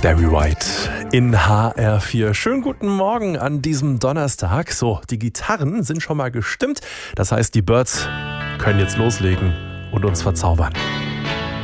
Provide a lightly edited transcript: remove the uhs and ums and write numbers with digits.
Barry White in HR4. Schönen guten Morgen an diesem Donnerstag. So, die Gitarren sind schon mal gestimmt. Das heißt, die Birds können jetzt loslegen und uns verzaubern.